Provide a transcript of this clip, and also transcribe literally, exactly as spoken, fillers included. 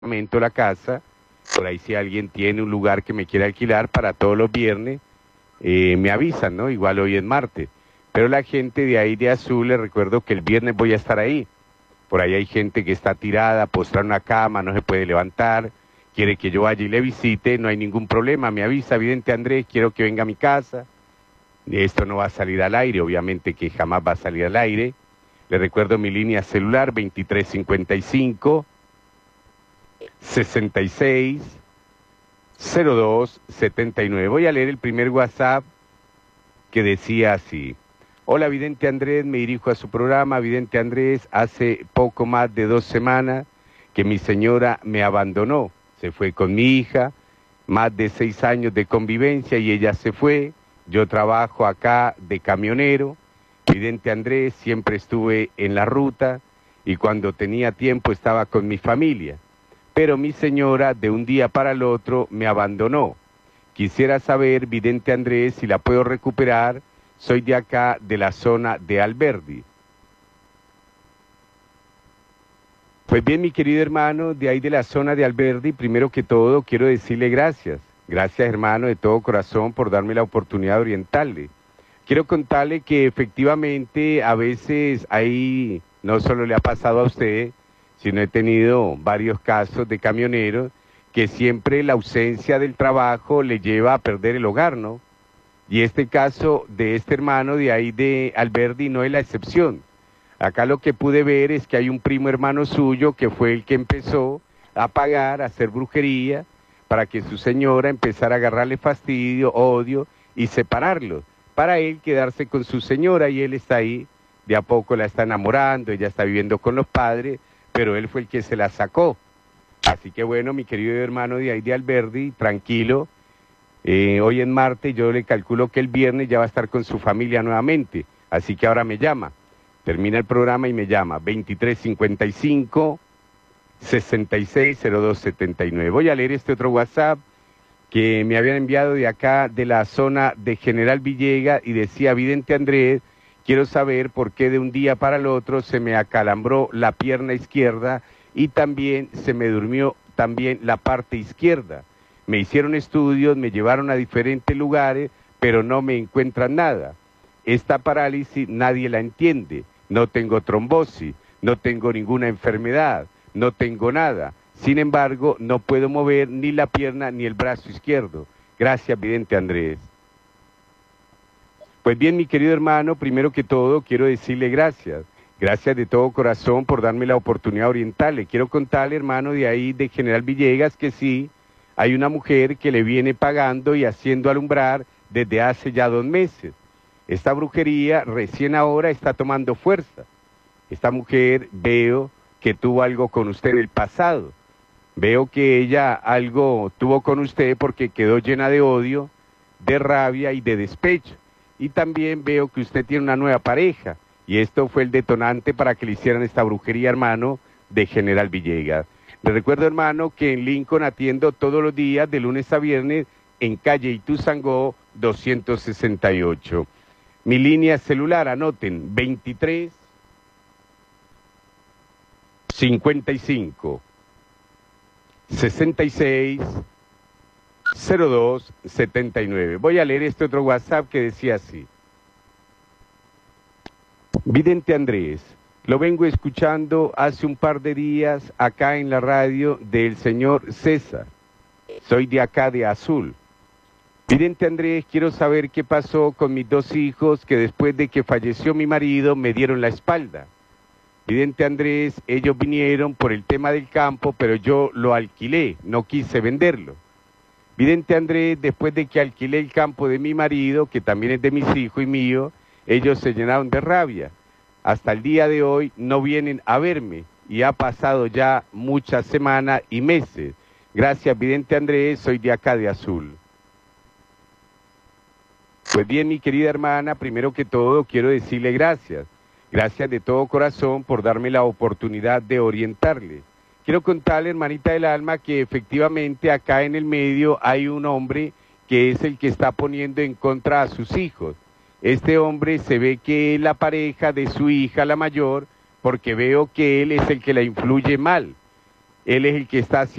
la casa, por ahí si alguien tiene un lugar que me quiere alquilar para todos los viernes, eh, me avisan, ¿no? Igual hoy es martes. Pero la gente de ahí de Azul, les recuerdo que el viernes voy a estar ahí. Por ahí hay gente que está tirada, postrada en una cama, no se puede levantar, quiere que yo vaya y le visite, no hay ningún problema, me avisa, vidente Andrés, quiero que venga a mi casa. Esto no va a salir al aire, obviamente que jamás va a salir al aire. Le recuerdo mi línea celular, veintitrés cincuenta y cinco, sesenta y seis, cero dos setenta y nueve. Voy a leer el primer WhatsApp que decía así. Hola, vidente Andrés, me dirijo a su programa. Vidente Andrés, hace poco más de dos semanas que mi señora me abandonó. Se fue con mi hija, más de seis años de convivencia y ella se fue. Yo trabajo acá de camionero. Vidente Andrés, siempre estuve en la ruta y cuando tenía tiempo estaba con mi familia. Pero mi señora de un día para el otro me abandonó. Quisiera saber, vidente Andrés, si la puedo recuperar. Soy de acá, de la zona de Alberdi. Pues bien, mi querido hermano, de ahí de la zona de Alberdi, primero que todo quiero decirle gracias. Gracias, hermano, de todo corazón por darme la oportunidad de orientarle. Quiero contarle que efectivamente a veces ahí no solo le ha pasado a usted, sino he tenido varios casos de camioneros que siempre la ausencia del trabajo le lleva a perder el hogar, ¿no? Y este caso de este hermano de ahí de Alberdi no es la excepción. Acá lo que pude ver es que hay un primo hermano suyo que fue el que empezó a pagar, a hacer brujería, para que su señora empezara a agarrarle fastidio, odio y separarlo, para él quedarse con su señora y él está ahí, de a poco la está enamorando, ella está viviendo con los padres, pero él fue el que se la sacó. Así que bueno, mi querido hermano de ahí de Alberdi, tranquilo. Eh, hoy en martes yo le calculo que el viernes ya va a estar con su familia nuevamente, así que ahora me llama, termina el programa y me llama, veintitrés cincuenta y cinco, sesenta y seis, cero dos setenta y nueve. Voy a leer este otro WhatsApp que me habían enviado de acá, de la zona de General Villegas, y decía, vidente Andrés, quiero saber por qué de un día para el otro se me acalambró la pierna izquierda y también se me durmió también la parte izquierda. Me hicieron estudios, me llevaron a diferentes lugares, pero no me encuentran nada. Esta parálisis nadie la entiende. No tengo trombosis, no tengo ninguna enfermedad, no tengo nada. Sin embargo, no puedo mover ni la pierna ni el brazo izquierdo. Gracias, vidente Andrés. Pues bien, mi querido hermano, primero que todo quiero decirle gracias. Gracias de todo corazón por darme la oportunidad de orientarle. Quiero contarle, hermano, de ahí de General Villegas, que sí, hay una mujer que le viene pagando y haciendo alumbrar desde hace ya dos meses. Esta brujería recién ahora está tomando fuerza. Esta mujer veo que tuvo algo con usted en el pasado. Veo que ella algo tuvo con usted porque quedó llena de odio, de rabia y de despecho. Y también veo que usted tiene una nueva pareja. Y esto fue el detonante para que le hicieran esta brujería, hermano, de General Villegas. Le recuerdo, hermano, que en Lincoln atiendo todos los días, de lunes a viernes, en calle Ituzaingó doscientos sesenta y ocho. Mi línea celular, anoten, veintitrés cincuenta y cinco, sesenta y seis, cero dos setenta y nueve. Voy a leer este otro WhatsApp que decía así. Vidente Andrés, lo vengo escuchando hace un par de días acá en la radio del señor César. Soy de acá de Azul. Vidente Andrés, quiero saber qué pasó con mis dos hijos que después de que falleció mi marido me dieron la espalda. Vidente Andrés, ellos vinieron por el tema del campo, pero yo lo alquilé, no quise venderlo. Vidente Andrés, después de que alquilé el campo de mi marido, que también es de mis hijos y mío, ellos se llenaron de rabia. Hasta el día de hoy no vienen a verme y ha pasado ya muchas semanas y meses. Gracias, vidente Andrés, soy de acá de Azul. Pues bien, mi querida hermana, primero que todo quiero decirle gracias. Gracias de todo corazón por darme la oportunidad de orientarle. Quiero contarle, hermanita del alma, que efectivamente acá en el medio hay un hombre que es el que está poniendo en contra a sus hijos. Este hombre se ve que es la pareja de su hija, la mayor, porque veo que él es el que la influye mal. Él es el que está haciendo